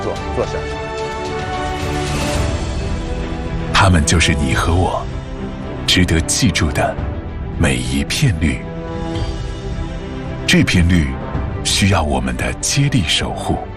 坐下。 它们就是你和我值得记住的每一片绿。这片绿需要我们的接力守护。